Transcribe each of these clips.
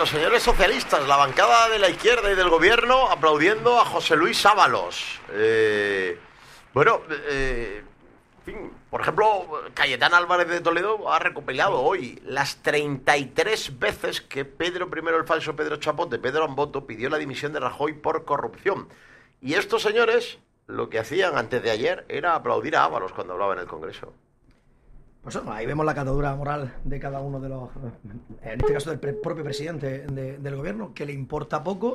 los señores socialistas, la bancada de la izquierda y del gobierno aplaudiendo a José Luis Ábalos. En fin, por ejemplo, Cayetana Álvarez de Toledo ha recopilado hoy las 33 veces que Pedro I, el falso Pedro Chapote, Pedro Amboto, pidió la dimisión de Rajoy por corrupción. Y estos señores lo que hacían antes de ayer era aplaudir a Ábalos cuando hablaba en el Congreso. Pues bueno, ahí vemos la catadura moral de cada uno de los, en este caso del propio presidente del gobierno, que le importa poco.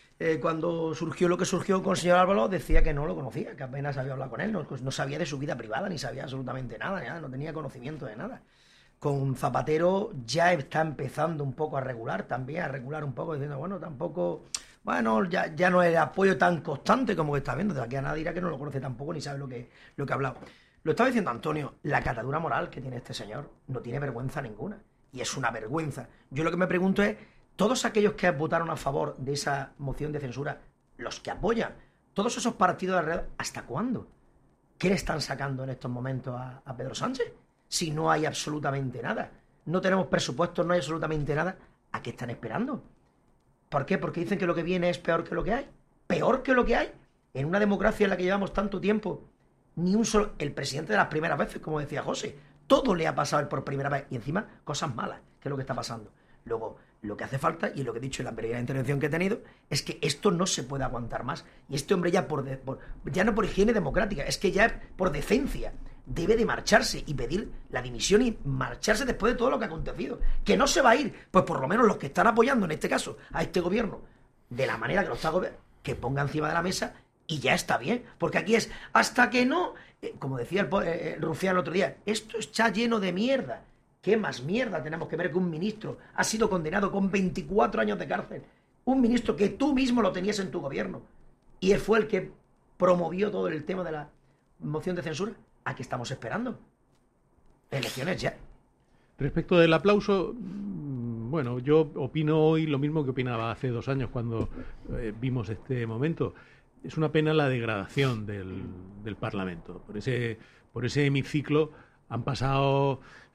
Cuando surgió lo que surgió con el señor Ábalos, decía que no lo conocía, que apenas había hablado con él, no sabía de su vida privada, ni sabía absolutamente nada, no tenía conocimiento de nada. Con Zapatero ya está empezando un poco a regular un poco, diciendo, bueno, tampoco, bueno, ya no es el apoyo tan constante como que está viendo. De aquí a nada dirá que no lo conoce tampoco, ni sabe lo que ha hablado. Lo estaba diciendo Antonio, la catadura moral que tiene este señor no tiene vergüenza ninguna. Y es una vergüenza. Yo lo que me pregunto es, todos aquellos que votaron a favor de esa moción de censura, los que apoyan, todos esos partidos de alrededor, ¿hasta cuándo? ¿Qué le están sacando en estos momentos a Pedro Sánchez? Si no hay absolutamente nada. No tenemos presupuestos, no hay absolutamente nada. ¿A qué están esperando? ¿Por qué? Porque dicen que lo que viene es peor que lo que hay. ¿Peor que lo que hay? En una democracia en la que llevamos tanto tiempo, ni un solo... El presidente de las primeras veces, como decía José, todo le ha pasado por primera vez. Y encima, cosas malas, que es lo que está pasando. Luego, lo que hace falta, y lo que he dicho en la primera intervención que he tenido, es que esto no se puede aguantar más. Y este hombre ya ya no por higiene democrática, es que ya por decencia debe de marcharse y pedir la dimisión y marcharse después de todo lo que ha acontecido. Que no se va a ir, pues por lo menos los que están apoyando en este caso a este gobierno, de la manera que lo está gobernando, que ponga encima de la mesa y ya está bien. Porque aquí es, hasta que no, como decía el Rufián el otro día, esto está lleno de mierda. ¿Qué más mierda tenemos que ver que un ministro ha sido condenado con 24 años de cárcel? Un ministro que tú mismo lo tenías en tu gobierno. Y él fue el que promovió todo el tema de la moción de censura. ¿A qué estamos esperando? Elecciones ya. Respecto del aplauso, bueno, yo opino hoy lo mismo que opinaba hace 2 años cuando vimos este momento. Es una pena la degradación del Parlamento. Por ese hemiciclo ha pasado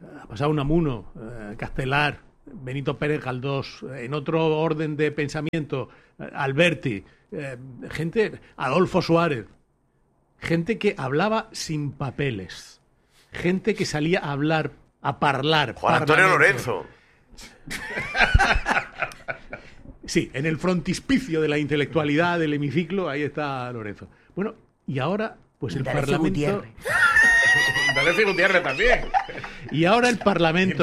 Unamuno, Castelar, Benito Pérez Galdós, en otro orden de pensamiento, Alberti, Adolfo Suárez, gente que hablaba sin papeles, gente que salía a hablar, a parlar. Juan Antonio Lorenzo. Sí, en el frontispicio de la intelectualidad del hemiciclo, ahí está Lorenzo. Bueno, y ahora, pues el Parlamento... D'Alessio Gutiérrez también. Y ahora el Parlamento...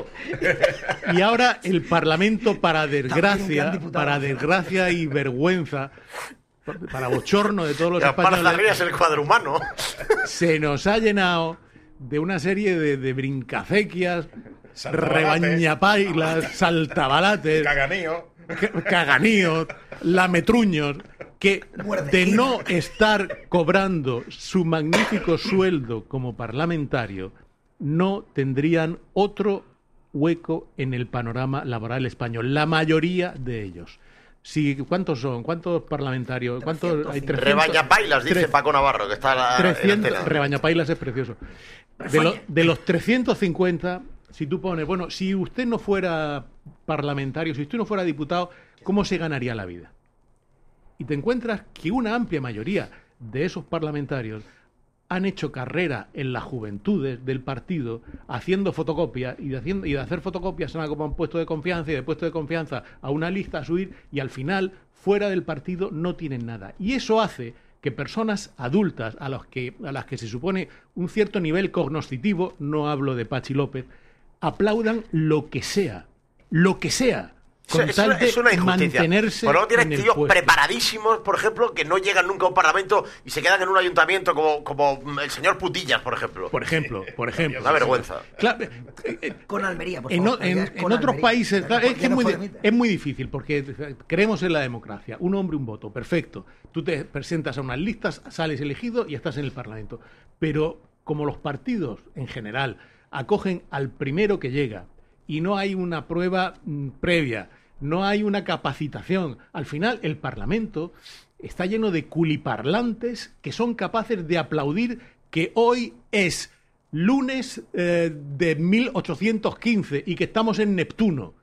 Y ahora el Parlamento, para desgracia y vergüenza, para bochorno de todos los españoles, el cuadrumano, se nos ha llenado de una serie de brincacequias, rebañapailas, saltabalates, caganíos, lametruños, que de no estar cobrando su magnífico sueldo como parlamentario, no tendrían otro hueco en el panorama laboral español. La mayoría de ellos. Sí, ¿cuántos son? ¿Cuántos parlamentarios? ¿Cuántos hay? 300, Rebañapailas, dice Paco Navarro, que está 300, Rebañapailas es precioso. De los 350, si tú pones, bueno, si usted no fuera parlamentario, si usted no fuera diputado, ¿cómo se ganaría la vida? Y te encuentras que una amplia mayoría de esos parlamentarios han hecho carrera en las juventudes del partido haciendo fotocopias y de hacer fotocopias se van a un puesto de confianza y de puesto de confianza a una lista a subir y al final fuera del partido no tienen nada. Y eso hace que personas adultas a las que se supone un cierto nivel cognoscitivo, no hablo de Pachi López, aplaudan lo que sea, con tal de es una injusticia. Mantenerse bueno, tienes en el tíos puesto. preparadísimos, por ejemplo, que no llegan nunca a un parlamento y se quedan en un ayuntamiento como el señor Putillas, por ejemplo. Por ejemplo. Una vergüenza. Claro, con Almería, por favor. En otros países, claro, es que es muy difícil, porque creemos en la democracia. Un hombre, un voto, perfecto. Tú te presentas a unas listas, sales elegido y estás en el Parlamento. Pero como los partidos, en general, acogen al primero que llega y no hay una prueba previa, no hay una capacitación. Al final, el Parlamento está lleno de culiparlantes que son capaces de aplaudir que hoy es lunes de 1815 y que estamos en Neptuno.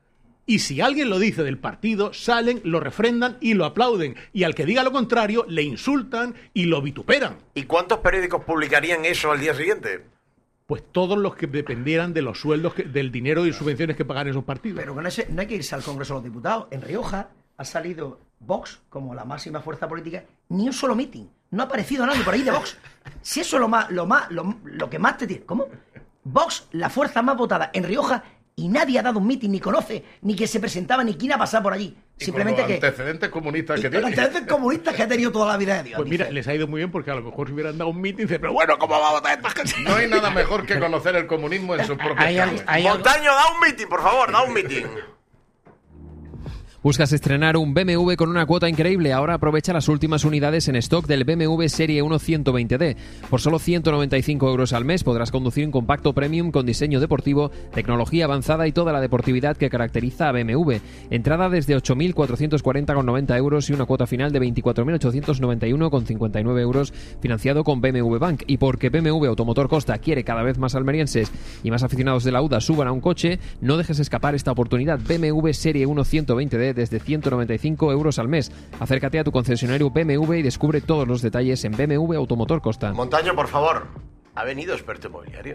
Y si alguien lo dice del partido, salen, lo refrendan y lo aplauden. Y al que diga lo contrario, le insultan y lo vituperan. ¿Y cuántos periódicos publicarían eso al día siguiente? Pues todos los que dependieran de los sueldos, del dinero y subvenciones que pagan esos partidos. Pero con ese no hay que irse al Congreso de los Diputados. En Rioja ha salido Vox como la máxima fuerza política, ni un solo mitin. No ha aparecido nadie por ahí de Vox. Si eso es lo que más te tiene. ¿Cómo? Vox, la fuerza más votada en Rioja, y nadie ha dado un mitin, ni conoce, ni que se presentaba, ni quién ha pasado por allí. Simplemente con los antecedentes comunistas que tiene. Los antecedentes comunistas que ha tenido toda la vida de Dios. Pues mira, les ha ido muy bien porque a lo mejor si hubieran dado un mitin, pero bueno, ¿cómo va a votar esta gente? No hay nada mejor que conocer el comunismo en sus propios carnes. Montaño, da un mitin, por favor, da un mitin. ¿Buscas estrenar un BMW con una cuota increíble? Ahora aprovecha las últimas unidades en stock del BMW Serie 1 120D. Por solo 195 € al mes podrás conducir un compacto premium con diseño deportivo, tecnología avanzada y toda la deportividad que caracteriza a BMW. Entrada desde 8.440,90 € y una cuota final de 24.891,59 € financiado con BMW Bank. Y porque BMW Automotor Costa quiere cada vez más almerienses y más aficionados de la UDA suban a un coche, no dejes escapar esta oportunidad. BMW Serie 1 120D desde 195 € al mes. Acércate a tu concesionario BMW y descubre todos los detalles en BMW Automotor Costa. Montaño, por favor. Ha venido experto inmobiliario.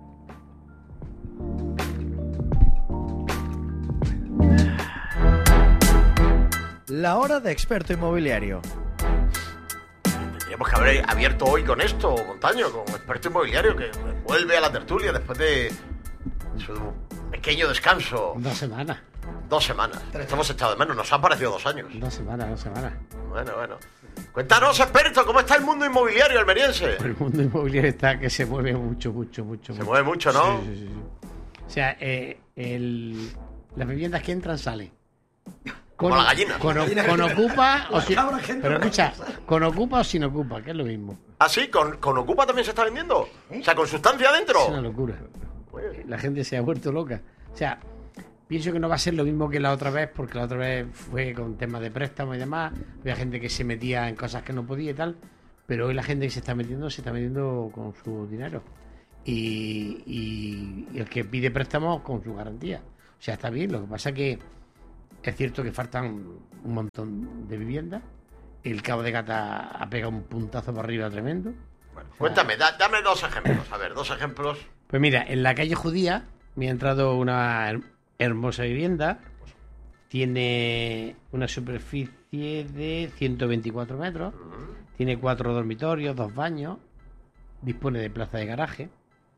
La hora de experto inmobiliario. Tendríamos que haber abierto hoy con esto, Montaño, con experto inmobiliario que vuelve a la tertulia después de su pequeño descanso. 2 semanas. 2 semanas. Te hemos echado de menos. Nos han parecido 2 años. 2 semanas. Bueno. Cuéntanos, experto, ¿cómo está el mundo inmobiliario almeriense? El mundo inmobiliario está que se mueve mucho. Se mueve mucho, ¿no? Sí. O sea, las viviendas que entran salen. Como la gallina. Con ocupa o sin... Pero escucha, con ocupa o sin ocupa, que es lo mismo. ¿Ah, sí? ¿Con ocupa también se está vendiendo? O sea, ¿con sustancia adentro? Es una locura. La gente se ha vuelto loca. O sea, pienso que no va a ser lo mismo que la otra vez, porque la otra vez fue con temas de préstamos y demás. Había gente que se metía en cosas que no podía y tal. Pero hoy la gente que se está metiendo con su dinero. Y el que pide préstamos con su garantía. O sea, está bien. Lo que pasa es que es cierto que faltan un montón de viviendas. El Cabo de Gata ha pegado un puntazo para arriba tremendo. Bueno, cuéntame, dame 2 ejemplos. A ver, 2 ejemplos. Pues mira, en la calle Judía me ha entrado una hermosa vivienda. Tiene una superficie de 124 metros. Tiene 4 dormitorios, 2 baños. Dispone de plaza de garaje.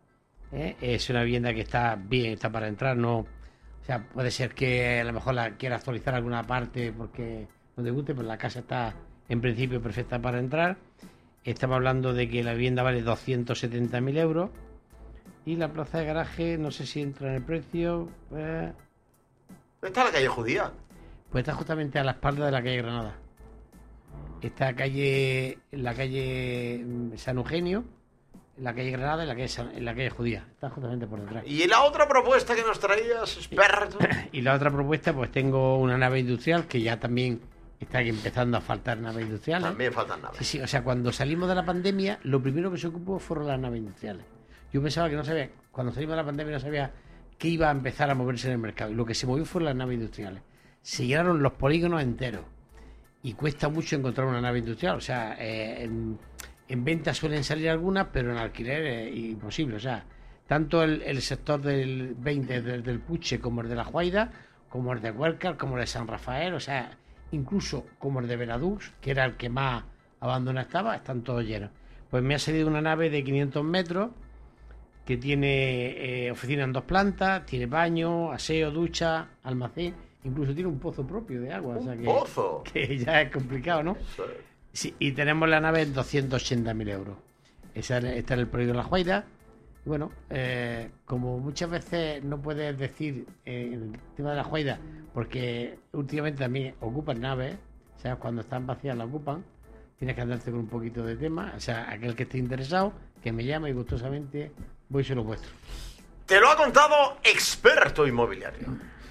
Es una vivienda que está bien, está para entrar. No, o sea, puede ser que a lo mejor la quiera actualizar alguna parte porque no te guste, pero la casa está en principio perfecta para entrar. Estamos hablando de que la vivienda vale 270.000 euros. Y la plaza de garaje, no sé si entra en el precio. ¿Dónde está la calle Judía? Pues está justamente a la espalda de la calle Granada. Está en la calle San Eugenio, en la calle Granada y en la calle Judía. Está justamente por detrás. ¿Y la otra propuesta que nos traías, experto? Y la otra propuesta, pues tengo una nave industrial que ya también está empezando a faltar naves industriales. También faltan naves. Sí, o sea, cuando salimos de la pandemia, lo primero que se ocupó fueron las naves industriales. Yo pensaba que no sabía, cuando salimos de la pandemia no sabía qué iba a empezar a moverse en el mercado. Y lo que se movió fueron las naves industriales. Se llenaron los polígonos enteros. Y cuesta mucho encontrar una nave industrial. O sea, en venta suelen salir algunas, pero en alquiler es imposible. O sea, tanto el sector del 20 del Puche como el de La Juaida, como el de Huércal, como el de San Rafael, o sea, incluso como el de Benadux, que era el que más abandonado estaba, están todos llenos. Pues me ha salido una nave de 500 metros que tiene oficina en 2 plantas, tiene baño, aseo, ducha, almacén, incluso tiene un pozo propio de agua. ¿Un o sea pozo? Que ya es complicado, ¿no? Sí, y tenemos la nave en 280.000 euros. Está en el proyecto de La Juaida. Y bueno, como muchas veces no puedes decir en el tema de La Juaida, porque últimamente también ocupan naves, o sea, cuando están vacías la ocupan, tienes que andarte con un poquito de tema. O sea, aquel que esté interesado, que me llame y gustosamente voy y se lo muestro. Te lo ha contado experto inmobiliario.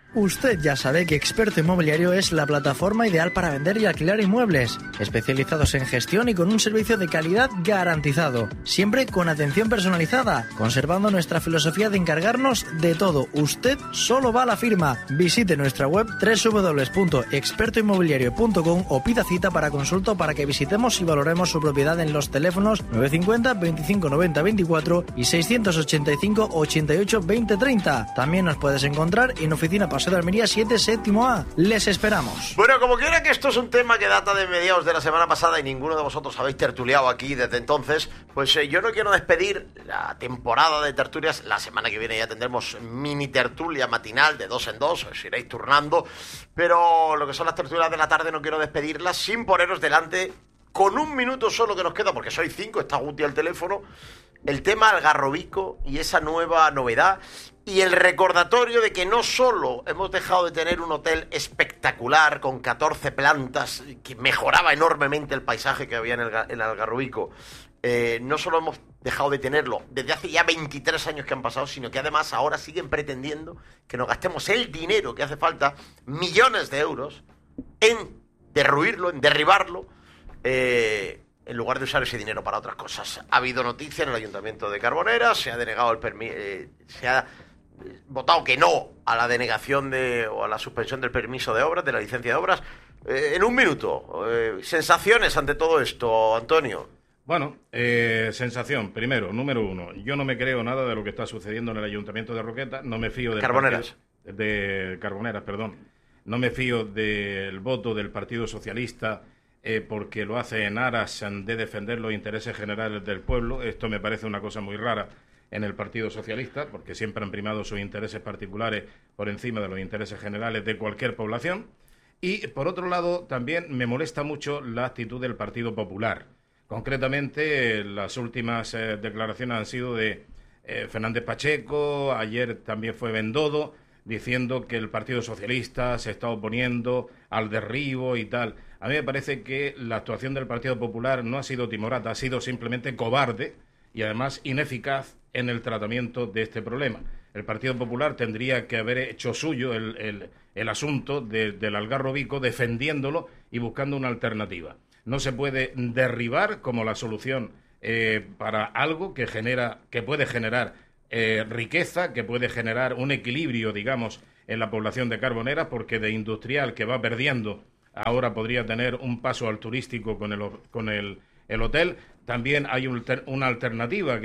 Usted ya sabe que Experto Inmobiliario es la plataforma ideal para vender y alquilar inmuebles, especializados en gestión y con un servicio de calidad garantizado, siempre con atención personalizada, conservando nuestra filosofía de encargarnos de todo. Usted solo va a la firma. Visite nuestra web www.expertoinmobiliario.com o pida cita para consulta para que visitemos y valoremos su propiedad en los teléfonos 950 25 90 24 y 685 88 20 30. También nos puedes encontrar en Oficina Paseo de Almería 7, séptimo A. Les esperamos. Bueno, como quiera que esto es un tema que data de mediados de la semana pasada y ninguno de vosotros habéis tertuliado aquí desde entonces, pues yo no quiero despedir la temporada de tertulias. La semana que viene ya tendremos mini tertulia matinal de 2 en 2, os iréis turnando, pero lo que son las tertulias de la tarde no quiero despedirlas sin poneros delante, con un minuto solo que nos queda, porque soy 5, está Guti al teléfono, el tema Algarrobico y esa nueva novedad y el recordatorio de que no solo hemos dejado de tener un hotel espectacular con 14 plantas que mejoraba enormemente el paisaje que había en Algarrobico, no solo hemos dejado de tenerlo desde hace ya 23 años que han pasado, sino que además ahora siguen pretendiendo que nos gastemos el dinero que hace falta, millones de euros, en derruirlo, en derribarlo, en lugar de usar ese dinero para otras cosas. Ha habido noticia en el Ayuntamiento de Carbonera, se ha denegado el permiso, se ha votado que no a la denegación o a la suspensión del permiso de obras, de la licencia de obras. En un minuto, sensaciones ante todo esto, Antonio. Bueno, sensación, primero, número uno, yo no me creo nada de lo que está sucediendo en el Ayuntamiento de Roqueta, no me fío del Carboneras. De Carboneras, perdón. No me fío del voto del Partido Socialista porque lo hace en aras de defender los intereses generales del pueblo. Esto me parece una cosa muy rara en el Partido Socialista, porque siempre han primado sus intereses particulares por encima de los intereses generales de cualquier población. Y, por otro lado, también me molesta mucho la actitud del Partido Popular. Concretamente, las últimas declaraciones han sido de Fernández Pacheco, ayer también fue Bendodo, diciendo que el Partido Socialista se está oponiendo al derribo y tal. A mí me parece que la actuación del Partido Popular no ha sido timorata, ha sido simplemente cobarde y además ineficaz en el tratamiento de este problema. El Partido Popular tendría que haber hecho suyo el asunto del Algarrobico, defendiéndolo y buscando una alternativa. No se puede derribar como la solución para algo que puede generar riqueza, que puede generar un equilibrio, digamos, en la población de Carbonera, porque de industrial que va perdiendo ahora podría tener un paso al turístico con el hotel. También hay una alternativa que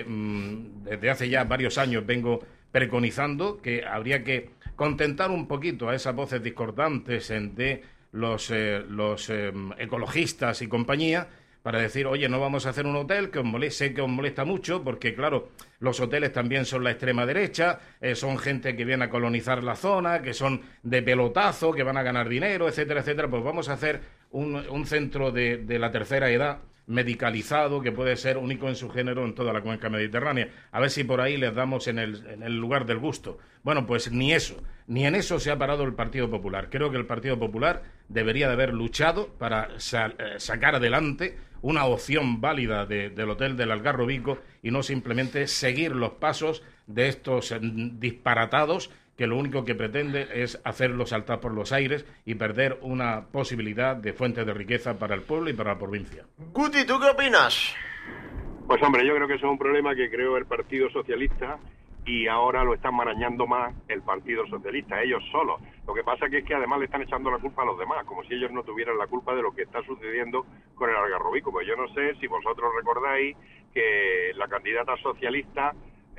desde hace ya varios años vengo preconizando, que habría que contentar un poquito a esas voces discordantes de los ecologistas y compañía, para decir, oye, no vamos a hacer un hotel, sé que os molesta mucho, porque claro, los hoteles también son la extrema derecha, son gente que viene a colonizar la zona, que son de pelotazo, que van a ganar dinero, etcétera, etcétera. Pues vamos a hacer un centro de la tercera edad medicalizado, que puede ser único en su género en toda la cuenca mediterránea. A ver si por ahí les damos en el lugar del gusto. Bueno, pues ni en eso se ha parado el Partido Popular. Creo que el Partido Popular debería de haber luchado para sacar adelante una opción válida del Hotel del Algarrobico y no simplemente seguir los pasos de estos disparatados que lo único que pretende es hacerlo saltar por los aires y perder una posibilidad de fuente de riqueza para el pueblo y para la provincia. Guti, ¿tú qué opinas? Pues hombre, yo creo que eso es un problema que creó el Partido Socialista y ahora lo están marañando más el Partido Socialista, ellos solos. Lo que pasa que es que además le están echando la culpa a los demás, como si ellos no tuvieran la culpa de lo que está sucediendo con el Algarrobico. Pues yo no sé si vosotros recordáis que la candidata socialista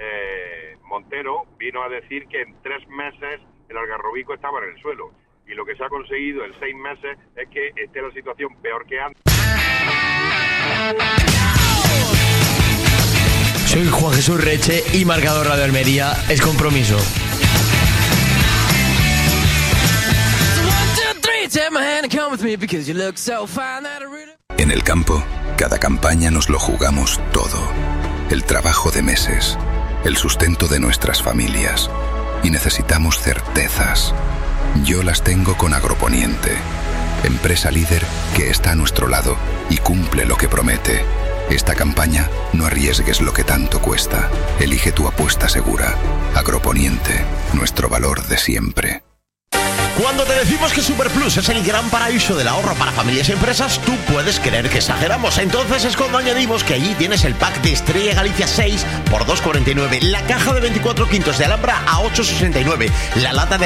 Montero vino a decir que en 3 meses el Algarrobico estaba en el suelo, y lo que se ha conseguido en 6 meses es que esté la situación peor que antes. Soy Juan Jesús Reche y Marcador Radio Almería es compromiso. En el campo, cada campaña nos lo jugamos todo. El trabajo de meses, el sustento de nuestras familias. Y necesitamos certezas. Yo las tengo con Agroponiente, empresa líder que está a nuestro lado y cumple lo que promete. Esta campaña, no arriesgues lo que tanto cuesta. Elige tu apuesta segura. Agroponiente, nuestro valor de siempre. Cuando te decimos que Superplus es el gran paraíso del ahorro para familias y empresas, tú puedes creer que exageramos. Entonces es cuando añadimos que allí tienes el pack de Estrella Galicia 6 por 2,49, la caja de 24 quintos de Alhambra a 8,69, la lata de